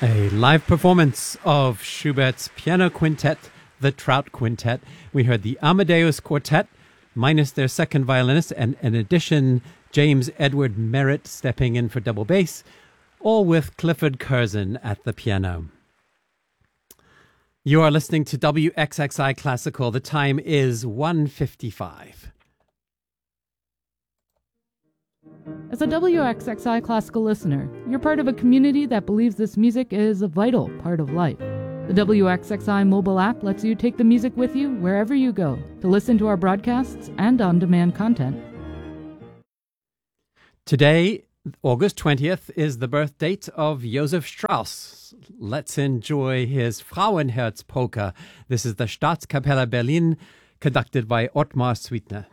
A live performance of Schubert's piano quintet, the Trout Quintet. We heard the Amadeus Quartet, minus their second violinist, and in addition, James Edward Merritt stepping in for double bass, all with Clifford Curzon at the piano. You are listening to WXXI Classical. The time is 1:55. As a WXXI Classical listener, you're part of a community that believes this music is a vital part of life. The WXXI mobile app lets you take the music with you wherever you go to listen to our broadcasts and on-demand content. Today, August 20th, is the birth date of Josef Strauss. Let's enjoy his Frauenherz polka. This is the Staatskapelle Berlin, conducted by Ottmar Sweetner.